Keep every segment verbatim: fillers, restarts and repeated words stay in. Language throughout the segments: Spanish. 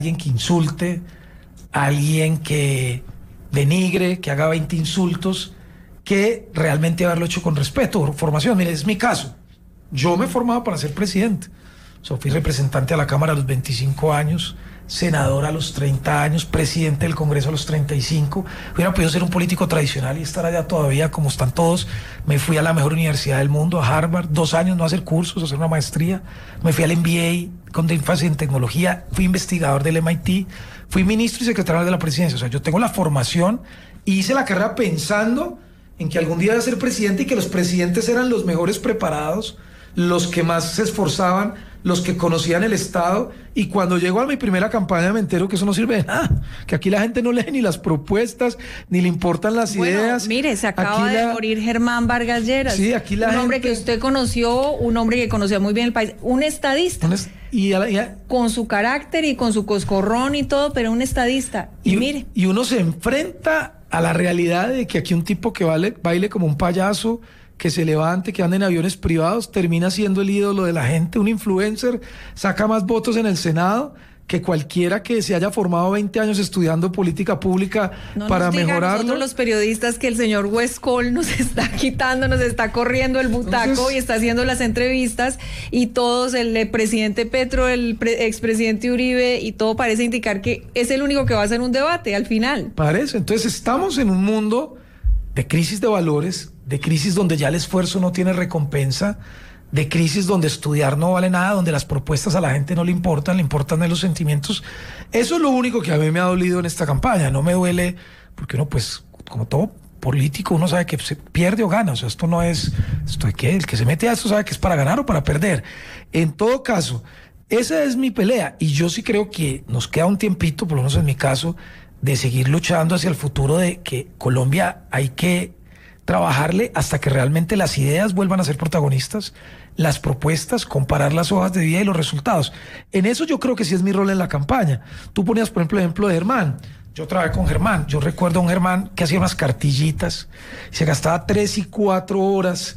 alguien que insulte, a alguien que denigre, que haga veinte insultos, que realmente haberlo hecho con respeto, formación. Mire, es mi caso. Yo me he formado para ser presidente. O sea, fui representante a la Cámara a los veinticinco años, senador a los treinta años, presidente del Congreso a los treinta y cinco. Hubiera podido ser un político tradicional y estar allá todavía como están todos. Me fui a la mejor universidad del mundo, a Harvard, dos años no a hacer cursos, a hacer una maestría. Me fui al M B A con énfasis en tecnología, fui investigador del M I T, fui ministro y secretario de la presidencia. O sea, yo tengo la formación y hice la carrera pensando en que algún día iba a ser presidente y que los presidentes eran los mejores preparados, los que más se esforzaban, los que conocían el Estado. Y cuando llego a mi primera campaña me entero que eso no sirve de nada, que aquí la gente no lee ni las propuestas, ni le importan las bueno, ideas. Mire, se acaba aquí de la... morir Germán Vargas Lleras, sí, aquí la un gente... hombre que usted conoció, un hombre que conocía muy bien el país, un estadista, un est... y, a, y a... con su carácter y con su coscorrón y todo, pero un estadista. Y, y mire. Y uno se enfrenta a la realidad de que aquí un tipo que vale, baile como un payaso, que se levante, que ande en aviones privados, termina siendo el ídolo de la gente, un influencer, saca más votos en el Senado que cualquiera que se haya formado veinte años estudiando política pública no para nos diga mejorarlo. Nosotros los periodistas que el señor West Cole nos está quitando, nos está corriendo el butaco. Entonces, y está haciendo las entrevistas y todos, el, el presidente Petro, el pre, expresidente Uribe y todo parece indicar que es el único que va a hacer un debate al final. Parece, entonces estamos en un mundo de crisis de valores, de crisis donde ya el esfuerzo no tiene recompensa, de crisis donde estudiar no vale nada, donde las propuestas a la gente no le importan, le importan de los sentimientos. Eso es lo único que a mí me ha dolido en esta campaña. No me duele, porque uno, pues, como todo político, uno sabe que se pierde o gana. O sea, esto no es, esto de que el que se mete a esto sabe que es para ganar o para perder. En todo caso, esa es mi pelea, y yo sí creo que nos queda un tiempito, por lo menos en mi caso, de seguir luchando hacia el futuro, de que Colombia hay que trabajarle hasta que realmente las ideas vuelvan a ser protagonistas, las propuestas, comparar las hojas de vida y los resultados. En eso yo creo que sí es mi rol en la campaña. Tú ponías, por ejemplo, el ejemplo de Germán. Yo trabajé con Germán. Yo recuerdo a un Germán que hacía unas cartillitas, se gastaba tres y cuatro horas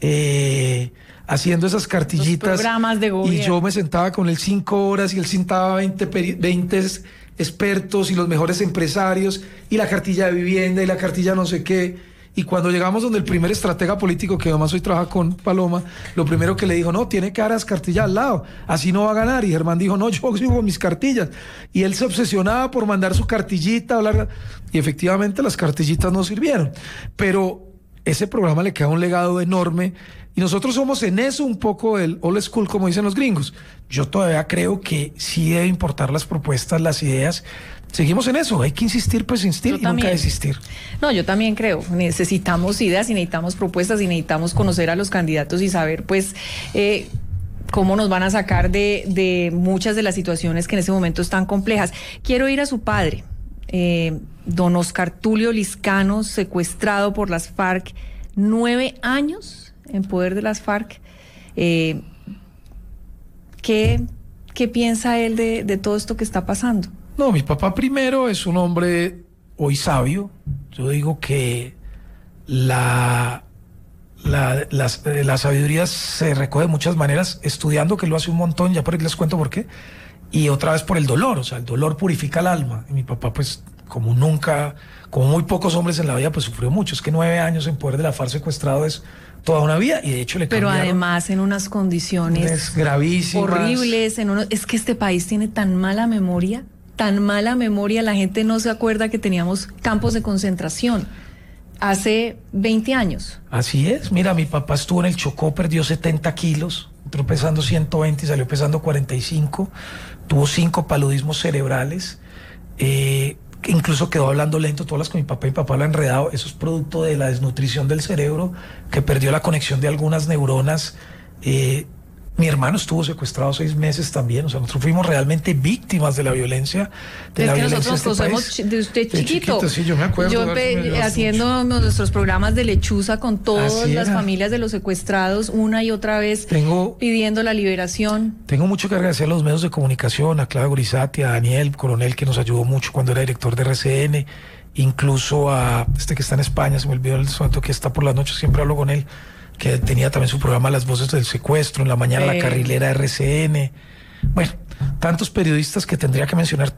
eh, haciendo esas cartillitas. Los programas de gobierno. Y yo me sentaba con él cinco horas y él sentaba veinte, veinte expertos y los mejores empresarios y la cartilla de vivienda y la cartilla no sé qué. Y cuando llegamos donde el primer estratega político, que además hoy trabaja con Paloma, lo primero que le dijo, no, tiene que dar las cartillas al lado, así no va a ganar. Y Germán dijo, no, yo sigo con mis cartillas. Y él se obsesionaba por mandar su cartillita, hablar, y efectivamente las cartillitas no sirvieron. Pero ese programa le queda un legado enorme, y nosotros somos en eso un poco el old school, como dicen los gringos. Yo todavía creo que sí debe importar las propuestas, las ideas. Seguimos en eso, hay que insistir, persistir y nunca desistir. No, yo también creo, necesitamos ideas y necesitamos propuestas y necesitamos conocer a los candidatos y saber, pues, eh, cómo nos van a sacar de, de muchas de las situaciones que en ese momento están complejas. Quiero ir a su padre, eh, don Oscar Tulio Lizcano, secuestrado por las FARC, nueve años en poder de las FARC. Eh, ¿qué, ¿Qué piensa él de, de todo esto que está pasando? No, mi papá primero es un hombre hoy sabio. Yo digo que la, la, la, la sabiduría se recoge de muchas maneras, estudiando, que lo hace un montón, ya por ahí les cuento por qué, y otra vez por el dolor. O sea, el dolor purifica el alma. Y mi papá, pues, como nunca, como muy pocos hombres en la vida, pues sufrió mucho. Es que nueve años en poder de la FARC secuestrado es toda una vida, y de hecho le Pero cambiaron. Pero además en unas condiciones gravísimas, horribles. En uno, es que este país tiene tan mala memoria, tan mala memoria, la gente no se acuerda que teníamos campos de concentración hace veinte años. Así es, mira, mi papá estuvo en el Chocó, perdió setenta kilos, entró pesando ciento veinte y salió pesando cuarenta y cinco, tuvo cinco paludismos cerebrales, eh, incluso quedó hablando lento. Todas las con mi papá, y mi papá lo ha enredado. Eso es producto de la desnutrición del cerebro, que perdió la conexión de algunas neuronas. eh, Mi hermano estuvo secuestrado seis meses también. O sea, nosotros fuimos realmente víctimas de la violencia. De es la que violencia nosotros conocemos de usted chiquito. De chiquito, sí, yo me acuerdo. Yo empe- haciendo mucho. nuestros programas de lechuza con todas Así las era. familias de los secuestrados, una y otra vez tengo, pidiendo la liberación. Tengo mucho que agradecer a los medios de comunicación, a Claudia Gorizati, a Daniel Coronel, que nos ayudó mucho cuando era director de R C N, incluso a este que está en España, se me olvidó el momento, que está por las noches, siempre hablo con él, que tenía también su programa Las Voces del Secuestro, en la mañana eh. La Carrilera R C N. Bueno, tantos periodistas que tendría que mencionar